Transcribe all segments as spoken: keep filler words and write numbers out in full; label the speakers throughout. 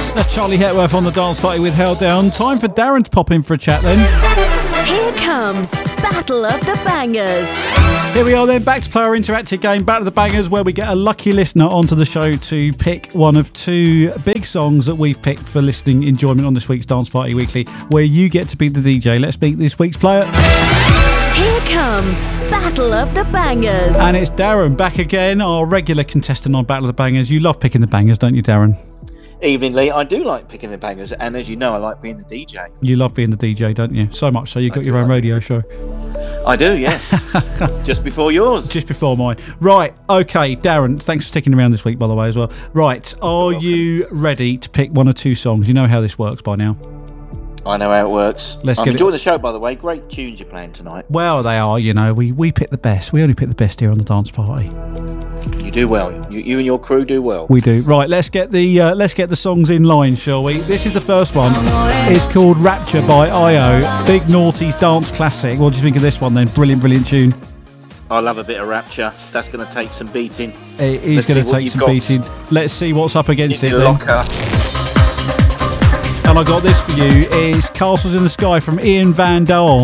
Speaker 1: That's Charlie Hetworth on the dance party with Held Down. Time for Darren to pop in for a chat then.
Speaker 2: Here comes Battle of the Bangers.
Speaker 1: Here we are then, back to play our interactive game, Battle of the Bangers, where we get a lucky listener onto the show to pick one of two big songs that we've picked for listening enjoyment on this week's Dance Party Weekly, where you get to be the D J. Let's meet this week's player.
Speaker 2: Here comes Battle of the Bangers.
Speaker 1: And it's Darren back again, our regular contestant on Battle of the Bangers. You love picking the bangers, don't you, Darren?
Speaker 3: Evening, Lee. I do like picking the bangers, and as you know, I like being the D J.
Speaker 1: You love being the D J, don't you? So much so you got your own
Speaker 3: like
Speaker 1: radio
Speaker 3: it.
Speaker 1: show.
Speaker 3: I do, yes. Just before yours.
Speaker 1: Just before mine. Right, okay, Darren, thanks for sticking around this week, by the way, as well. Right, are you ready to pick one or two songs? You know how this works by now.
Speaker 3: I know how it works.
Speaker 1: Let's
Speaker 3: I'm
Speaker 1: get
Speaker 3: enjoying
Speaker 1: it.
Speaker 3: the show, by the way. Great tunes you're playing tonight.
Speaker 1: Well, they are, you know. We, we pick the best. We only pick the best here on the dance party.
Speaker 3: You do well. You, you and your crew do well.
Speaker 1: We do. Right, let's get the uh, let's get the songs in line, shall we? This is the first one. It's called Rapture by I O. Big Naughty's dance classic. What do you think of this one then? Brilliant, brilliant tune.
Speaker 3: I love a bit of Rapture. That's going to take some beating.
Speaker 1: It is going to take some beating. Let's see what's up against it then.
Speaker 3: Locker.
Speaker 1: And I got this for you. It's Castles in the Sky from Ian Van Dahl.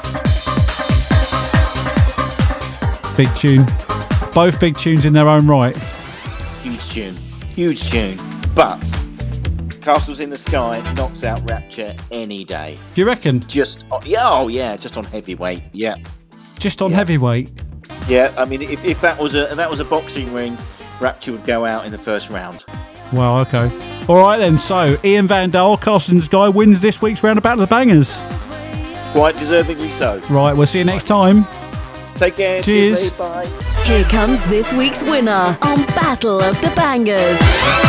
Speaker 1: Big tune. Both big tunes in their own right.
Speaker 3: Huge tune. Huge tune. But Castles in the Sky knocks out Rapture any day.
Speaker 1: Do you reckon?
Speaker 3: Just, oh, yeah, oh yeah, just on heavyweight. Yeah.
Speaker 1: Just on
Speaker 3: yeah.
Speaker 1: heavyweight?
Speaker 3: Yeah, I mean, if, if that was a if that was a boxing ring, Rapture would go out in the first round.
Speaker 1: Well, okay. All right then, so Ian Van Dahl, Castles in the Sky, wins this week's round of Battle of the Bangers.
Speaker 3: Quite deservingly so.
Speaker 1: Right, we'll see you next time.
Speaker 3: Take care.
Speaker 1: Cheers.
Speaker 3: Cheers. Bye.
Speaker 2: Here comes this week's winner on Battle of the Bangers.